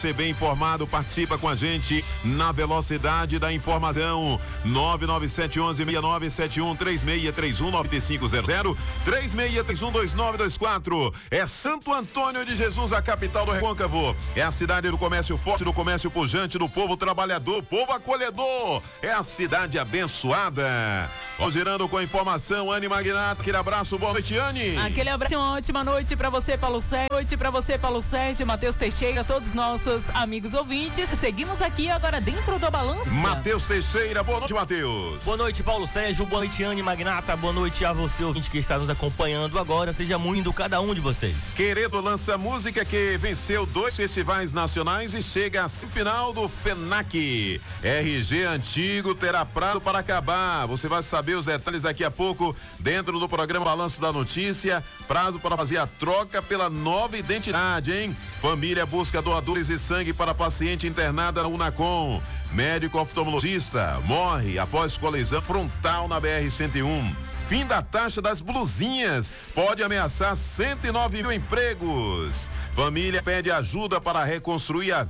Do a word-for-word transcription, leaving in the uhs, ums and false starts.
Você bem informado, participa com a gente na velocidade da informação. nove nove sete um um, seis nove sete um, três seis três um, nove cinco zero zero, três seis três um, dois nove dois quatro. É Santo Antônio de Jesus, a capital do Recôncavo. É a cidade do comércio forte, do comércio pujante, do povo trabalhador, povo acolhedor. É a cidade abençoada. Vamos girando com a informação, Anne Magnata. Aquele abraço, boa noite, Anne. Aquele abraço, uma ótima noite pra você, Paulo Sérgio. Noite pra você, Paulo Sérgio, Matheus Teixeira, todos nossos amigos ouvintes. Seguimos aqui agora dentro do Balanço. Matheus Teixeira, boa noite, Matheus. Boa noite, Paulo Sérgio, boa noite, Anne Magnata, boa noite a você, ouvinte que está nos acompanhando agora. Seja muito cada um de vocês. Queredo lança música que venceu dois festivais nacionais e chega à final do FENAC. R G antigo terá prazo para acabar. Você vai saber os detalhes daqui a pouco dentro do programa Balanço da Notícia. Prazo para fazer a troca pela nova identidade, hein? Família busca doadores de sangue para paciente internada na Unacom. Médico oftalmologista morre após colisão frontal na B R cento e um. Fim da taxa das blusinhas pode ameaçar cento e nove mil empregos. Família pede ajuda para reconstruir a